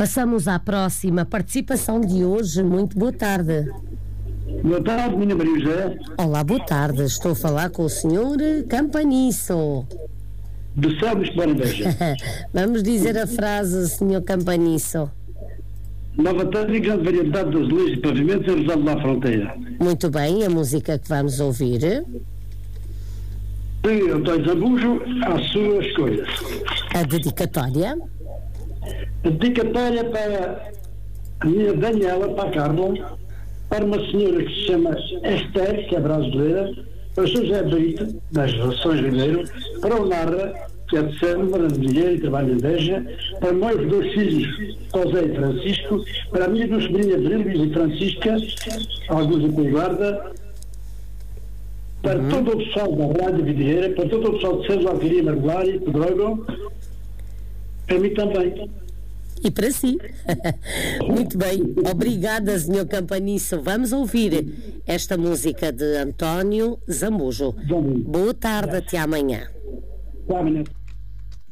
Passamos à próxima participação de hoje. Muito boa tarde. Boa tarde, minha Maria José. Olá, boa tarde. Estou a falar com o senhor Campaniço. Do céu dos Bandeja. Vamos dizer a frase, senhor Campaniço. Nova técnica de variedade das leis de pavimentos em Rosado da Fronteira. Muito bem, a música que vamos ouvir. De António Zambujo, à sua escolha. A dedicatória. A dedicatória para a minha Daniela, para a Carla, para uma senhora que se chama Esther, que é brasileira, para o Sr. José Brito, das Relações Ribeiro, para o Narra, que é de Sâmara, de Miguel e trabalha em Beja, para meus dois filhos, José e Francisco, para a minha duas sobrinhas, Brilhos e Francisca, alguns em Guarda, para todo o pessoal da Rádio Videira, para todo o pessoal de Sérgio Alqueria, Margulário, Pedrogo, para mim também. E para si. Muito bem. Obrigada, senhor Campaniço. Vamos ouvir esta música de António Zambujo. Boa tarde, até amanhã. Até amanhã.